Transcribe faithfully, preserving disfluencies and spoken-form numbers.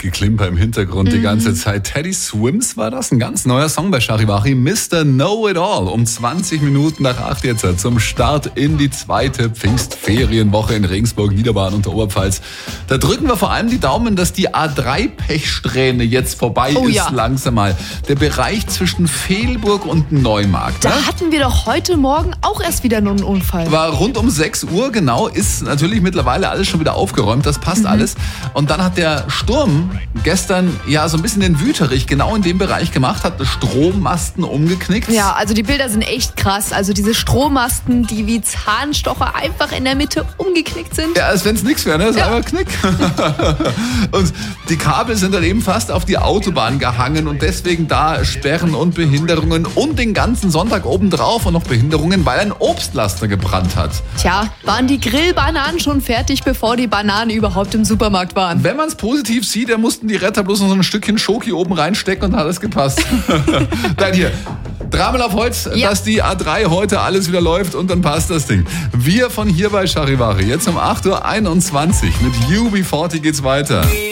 Geklimper im Hintergrund mhm. die ganze Zeit. Teddy Swims war das, ein ganz neuer Song bei Charivari. Mister Know-It-All um zwanzig Minuten nach acht jetzt zum Start in die zweite Pfingstferienwoche in Regensburg, Niederbayern und der Oberpfalz. Da drücken wir vor allem die Daumen, dass die A drei Pechsträhne jetzt vorbei oh, ist, ja. langsam mal. Der Bereich zwischen Fehlburg und Neumarkt. Da ne? hatten wir doch heute Morgen auch erst wieder einen Unfall. War rund um sechs Uhr, genau, ist natürlich mittlerweile alles schon wieder aufgeräumt, das passt mhm. alles. Und dann hat der Sturm gestern ja so ein bisschen den Wüterich genau in dem Bereich gemacht, hat Strommasten umgeknickt. Ja, also die Bilder sind echt krass. Also diese Strommasten, die wie Zahnstocher einfach in der Mitte umgeknickt sind. Ja, als wenn es nichts wäre, ne? Das ist ja. einfach Knick. Und die Kabel sind dann eben fast auf die Autobahn gehangen und deswegen da Sperren und Behinderungen und den ganzen Sonntag obendrauf und noch Behinderungen, weil ein Obstlaster gebrannt hat. Tja, waren die Grillbananen schon fertig, bevor die Bananen überhaupt im Supermarkt waren? Wenn man es positiv sieht, da mussten die Retter bloß noch so ein Stückchen Schoki oben reinstecken und hat es gepasst. Dann hier, Dreimal auf Holz, ja. dass die A drei heute alles wieder läuft und dann passt das Ding. Wir von hier bei Charivari, jetzt um acht Uhr einundzwanzig mit U B vierzig geht's weiter.